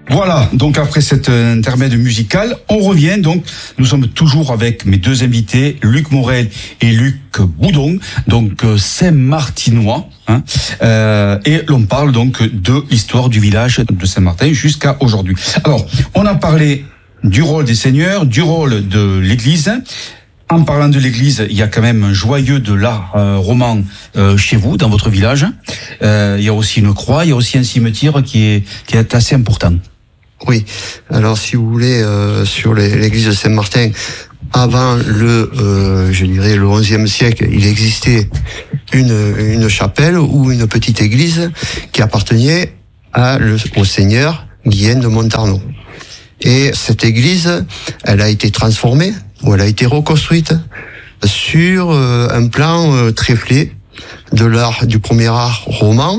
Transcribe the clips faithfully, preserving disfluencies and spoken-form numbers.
Voilà, donc après cet intermède musical, on revient donc, nous sommes toujours avec mes deux invités, Luc Morel et Luc Boudon, donc Saint-Martinois, hein, euh, et l'on parle donc de l'histoire du village de Saint-Martin jusqu'à aujourd'hui. Alors, on a parlé du rôle des seigneurs, du rôle de l'église. En parlant de l'église, il y a quand même un joyeux de l'art euh, roman euh, chez vous, dans votre village. Euh, il y a aussi une croix, il y a aussi un cimetière qui est, qui est assez important. Oui, alors si vous voulez, euh, sur les, l'église de Saint-Martin, avant le, euh, je dirais, le onzième siècle, il existait une, une chapelle ou une petite église qui appartenait à le, au seigneur Guyenne de Montarnon. Et cette église, elle a été transformée, ou elle a été reconstruite sur euh, un plan euh, tréflé de l'art, du premier art roman.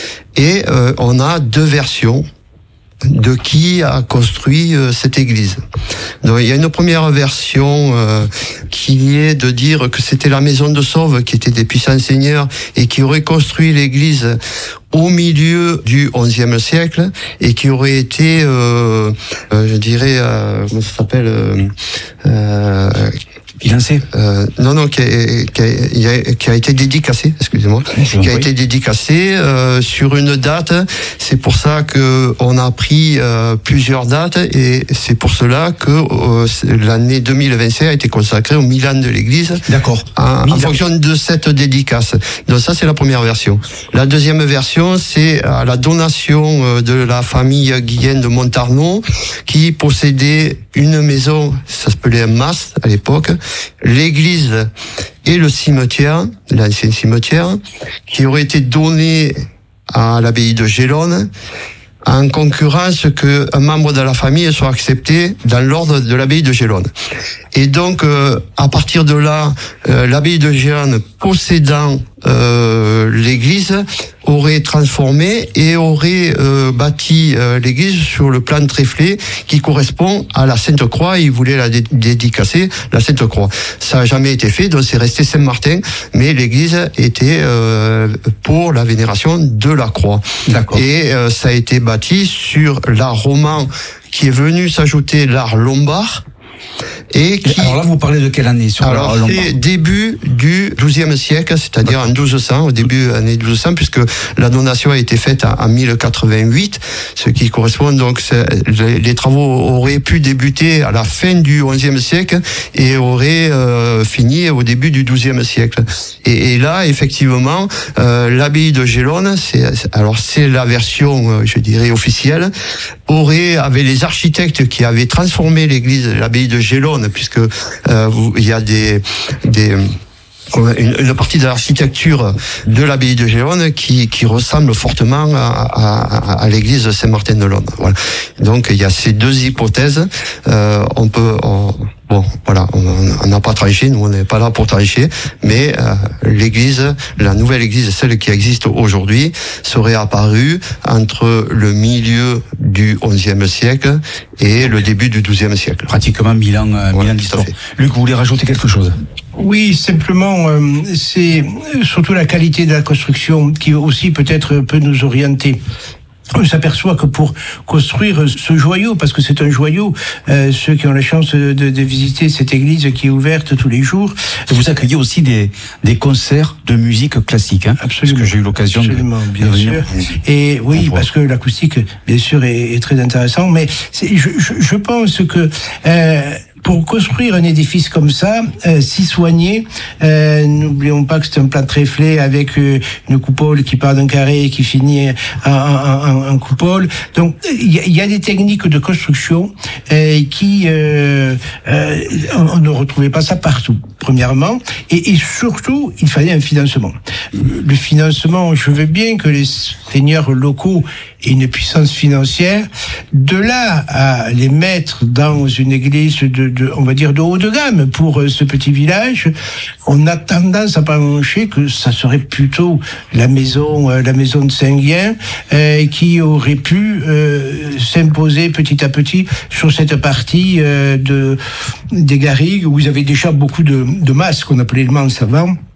Et euh, on a deux versions de qui a construit euh, cette église. Donc il y a une première version euh, qui est de dire que c'était la maison de Sauve qui était des puissants seigneurs et qui aurait construit l'église au milieu du onzième siècle et qui aurait été, euh, euh, je dirais, euh, comment ça s'appelle euh, euh, Financé euh, Non, non, qui a, qui, a, qui a été dédicacé, excusez-moi, qui a oui. été dédicacé euh, sur une date. C'est pour ça que on a pris euh, plusieurs dates et c'est pour cela que euh, l'année deux mille vingt-cinq a été consacrée au Milan de l'Église. D'accord. En, en fonction de cette dédicace. Donc ça, c'est la première version. La deuxième version, c'est à la donation de la famille Guyenne de Montarnon qui possédait une maison, ça s'appelait un mas à l'époque, l'église et le cimetière, l'ancien cimetière, qui aurait été donné à l'abbaye de Gélone en concurrence qu'un membre de la famille soit accepté dans l'ordre de l'abbaye de Gélone. Et donc, euh, à partir de là, euh, l'abbaye de Gélone, possédant euh, l'église, aurait transformé et aurait euh, bâti euh, l'église sur le plan tréflé qui correspond à la Sainte Croix. Il voulait la dé- dédicacer, la Sainte Croix. Ça n'a jamais été fait, donc c'est resté Saint-Martin, mais l'église était euh, pour la vénération de la croix. D'accord. Et euh, ça a été bâti sur l'art roman qui est venu s'ajouter l'art lombard. Et qui... Alors là, vous parlez de quelle année sur Alors, c'est début du douzième siècle, c'est-à-dire en douze cents, au début de l'année douze cents, puisque la donation a été faite en mille quatre-vingt-huit, ce qui correspond donc, les travaux auraient pu débuter à la fin du onzième siècle et auraient euh, fini au début du douzième siècle. Et, et là, effectivement, euh, l'abbaye de Gélone, c'est, alors c'est la version, je dirais, officielle, aurait, avait les architectes qui avaient transformé l'église, l'abbaye de Gélone, puisque euh, il y a des, des une, une partie de l'architecture de l'abbaye de Gélone qui, qui ressemble fortement à, à, à l'église de Saint-Martin de Londres. Voilà. Donc il y a ces deux hypothèses. Euh, on peut, on, bon, voilà, on n'a pas tranché, nous on n'est pas là pour trancher, mais euh, l'église, la nouvelle église, celle qui existe aujourd'hui, serait apparue entre le milieu du onzième siècle et le début du douzième siècle. Pratiquement mille ans, euh, voilà, mille ans d'histoire. Luc, vous voulez rajouter quelque chose ? Oui, simplement, euh, c'est surtout la qualité de la construction qui aussi peut-être peut nous orienter. On s'aperçoit que pour construire ce joyau, parce que c'est un joyau, euh, ceux qui ont la chance de, de visiter cette église qui est ouverte tous les jours. Vous accueillez aussi des, des concerts de musique classique, hein ? Absolument. Parce que j'ai eu l'occasion Absolument, de, bien de sûr. venir. Et oui, parce que l'acoustique, bien sûr, est, est très intéressant. Mais c'est, je, je, je pense que euh, pour construire un édifice comme ça, euh, si soigné, euh, n'oublions pas que c'est un plat tréflé avec euh, une coupole qui part d'un carré et qui finit en, en, en, en coupole. Donc, il y, y a des techniques de construction euh, qui euh, euh, on, on ne retrouvait pas ça partout. Premièrement, et, et surtout, il fallait un financement. Le financement, je veux bien que les seigneurs locaux aient une puissance financière. De là à les mettre dans une église de, de on va dire de haut de gamme pour ce petit village, on a tendance à pencher que ça serait plutôt la maison, la maison de Saint-Guyen euh, qui aurait pu euh, s'imposer petit à petit sur cette partie euh, de des garrigues où vous avez déjà beaucoup de de masse qu'on appelait le manse avant.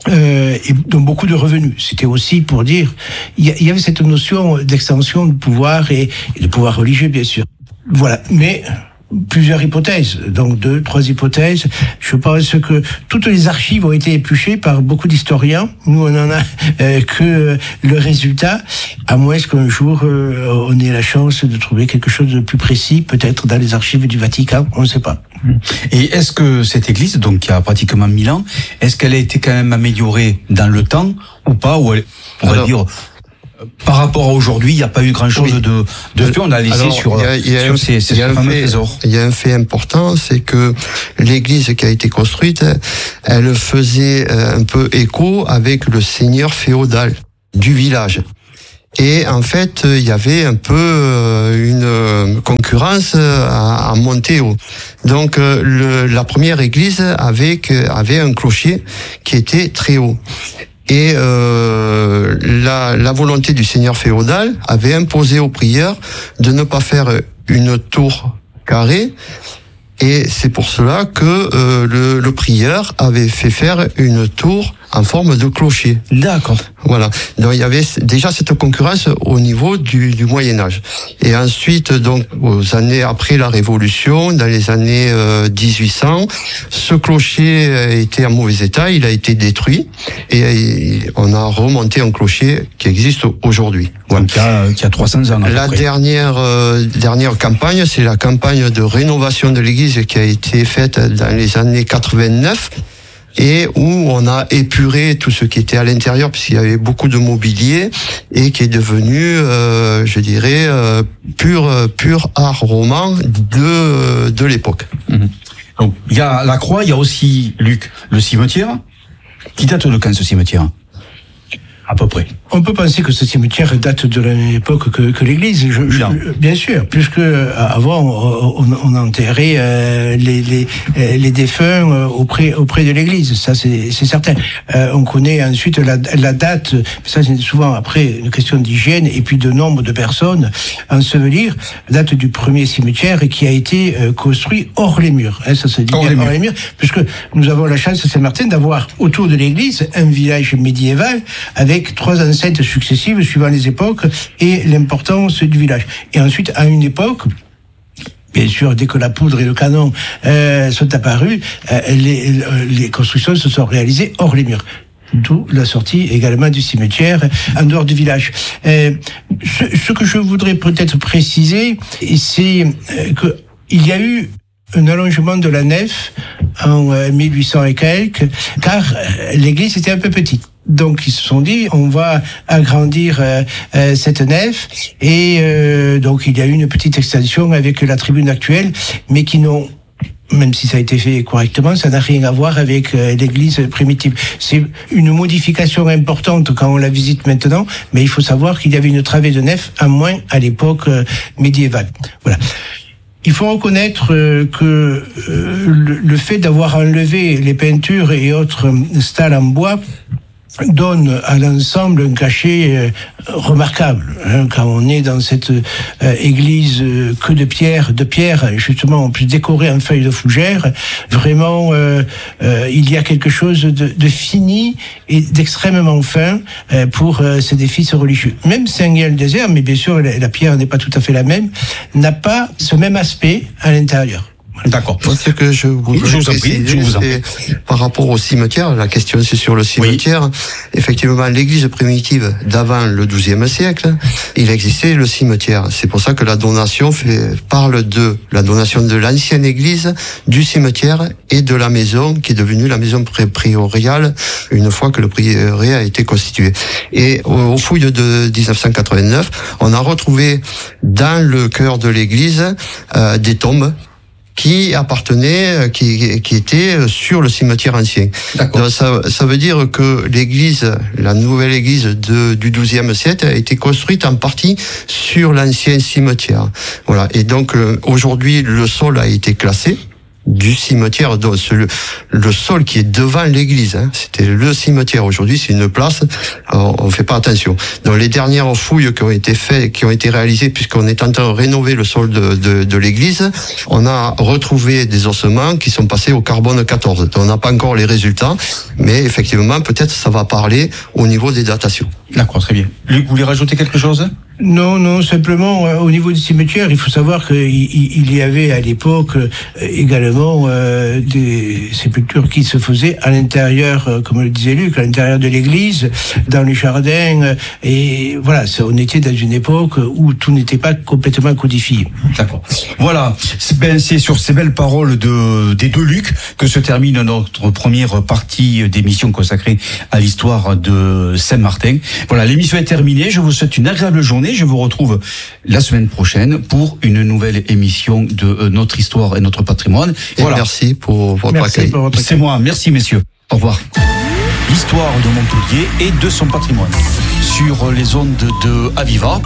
Euh, et donc beaucoup de revenus. C'était aussi pour dire, il y, y avait cette notion d'extension de pouvoir et, et de pouvoir religieux, bien sûr. Voilà, mais plusieurs hypothèses, donc deux, trois hypothèses. Je pense que toutes les archives ont été épluchées par beaucoup d'historiens. Nous, on en a euh, que le résultat, à moins qu'un jour euh, on ait la chance de trouver quelque chose de plus précis, peut-être dans les archives du Vatican, on ne sait pas. Et est-ce que cette église, donc qui a pratiquement mille ans, est-ce qu'elle a été quand même améliorée dans le temps ou pas, ou elle, on va dire, par rapport à aujourd'hui, il n'y a pas eu grand-chose oui. de, de fait, on a laissé Alors, sur, y a, y a sur un, ces, ces fameux fait, trésors. Il y a un fait important, c'est que l'église qui a été construite, elle faisait un peu écho avec le seigneur féodal du village. Et en fait, il y avait un peu une concurrence à, à monter haut. Donc, le, la première église avait, avait un clocher qui était très haut. Et euh, la, la volonté du seigneur féodal avait imposé aux prieurs de ne pas faire une tour carrée. Et c'est pour cela que euh, le, le prieur avait fait faire une tour en forme de clocher. D'accord. Voilà. Donc il y avait déjà cette concurrence au niveau du, du Moyen Âge. Et ensuite, donc aux années après la Révolution, dans les années euh, dix-huit cents, ce clocher était en mauvais état, il a été détruit et, et on a remonté un clocher qui existe aujourd'hui. Voilà. Qui a, qui a trois cents ans. La dernière euh, dernière campagne, c'est la campagne de rénovation de l'église qui a été faite dans les années quatre-vingt-neuf. Et où on a épuré tout ce qui était à l'intérieur, puisqu'il y avait beaucoup de mobilier, et qui est devenu, euh, je dirais, euh, pur, pur art roman de, de l'époque. Mmh. Donc, il y a la croix, il y a aussi, Luc, le cimetière. Qui date de quand, ce cimetière? À peu près. On peut penser que ce cimetière date de la même époque que, que l'église. Je, je, bien sûr, puisque avant on, on enterrait euh, les, les, les défunts auprès auprès de l'église. Ça c'est certain. Euh, on connaît ensuite la, la date. Ça c'est souvent après une question d'hygiène et puis de nombre de personnes ensevelir. La date du premier cimetière qui a été euh, construit hors les murs. Hein, ça se dit hors, bien, les, hors murs. les murs, puisque nous avons la chance à Saint-Martin d'avoir autour de l'église un village médiéval avec avec trois enceintes successives suivant les époques et l'importance du village. Et ensuite, à une époque, bien sûr, dès que la poudre et le canon euh, sont apparus, euh, les, les constructions se sont réalisées hors les murs. D'où la sortie également du cimetière en dehors du village. Euh, ce, ce que je voudrais peut-être préciser, c'est que il y a eu un allongement de la nef en mille huit cents et quelques, car l'église était un peu petite. Donc ils se sont dit, on va agrandir euh, euh, cette nef, et euh, donc il y a eu une petite extension avec la tribune actuelle, mais qui n'ont, même si ça a été fait correctement, ça n'a rien à voir avec euh, l'église primitive. C'est une modification importante quand on la visite maintenant, mais il faut savoir qu'il y avait une travée de nef en moins à l'époque euh, médiévale. Voilà. Il faut reconnaître euh, que euh, le, le fait d'avoir enlevé les peintures et autres stalles en bois donne à l'ensemble un cachet euh, remarquable. Hein, quand on est dans cette euh, église euh, que de pierre, de pierre justement, en plus décorée en feuilles de fougère, vraiment, euh, euh, il y a quelque chose de, de fini et d'extrêmement fin euh, pour euh, ces édifices religieux. Même Saint-Guel-Désert, mais bien sûr la, la pierre n'est pas tout à fait la même, n'a pas ce même aspect à l'intérieur. D'accord. Ce que je vous, je vous en prie, je vous en prie. Par rapport au cimetière, la question c'est sur le cimetière. Oui. Effectivement, l'église primitive d'avant le douzième siècle, il existait le cimetière. C'est pour ça que la donation fait, parle de la donation de l'ancienne église, du cimetière et de la maison qui est devenue la maison prioriale une fois que le prieuré a été constitué. Et aux fouilles de dix-neuf cent quatre-vingt-neuf, on a retrouvé dans le cœur de l'église euh, des tombes qui appartenait, qui, qui était sur le cimetière ancien. Donc ça, ça veut dire que l'église, la nouvelle église de, du douzième siècle a été construite en partie sur l'ancien cimetière. Voilà. Et donc, aujourd'hui, le sol a été classé. du cimetière, donc le, le sol qui est devant l'église. Hein. C'était le cimetière. Aujourd'hui, c'est une place. Alors, on fait pas attention. Dans les dernières fouilles qui ont été faites, qui ont été réalisées, puisqu'on est en train de rénover le sol de, de, de l'église, on a retrouvé des ossements qui sont passés au carbone quatorze. On n'a pas encore les résultats, mais effectivement, peut-être ça va parler au niveau des datations. D'accord, très bien. Luc, vous voulez rajouter quelque chose ? Non, non, simplement, euh, au niveau du cimetière, il faut savoir qu'il il y avait à l'époque euh, également euh, des sépultures qui se faisaient à l'intérieur, euh, comme le disait Luc, à l'intérieur de l'église, dans les jardins, euh, et voilà, ça, on était dans une époque où tout n'était pas complètement codifié. D'accord. Voilà, c'est, ben, c'est sur ces belles paroles de, des deux Luc que se termine notre première partie d'émission consacrée à l'histoire de Saint-Martin. Voilà, l'émission est terminée, je vous souhaite une agréable journée. Je vous retrouve la semaine prochaine pour une nouvelle émission de notre histoire et notre patrimoine. Et voilà. Merci pour votre merci accueil. Pour votre accueil. C'est moi. Merci, messieurs. Au revoir. L'histoire de Montpellier et de son patrimoine sur les ondes de Aviva.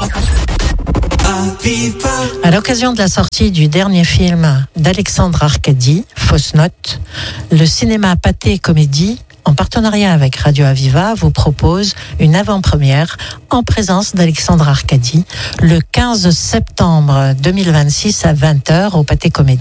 À l'occasion de la sortie du dernier film d'Alexandre Arcadi, Fausse Note, le cinéma Pathé Comédie, en partenariat avec Radio Aviva, vous propose une avant-première en présence d'Alexandre Arcadi le quinze septembre deux mille vingt-six à vingt heures au Pathé Comédie.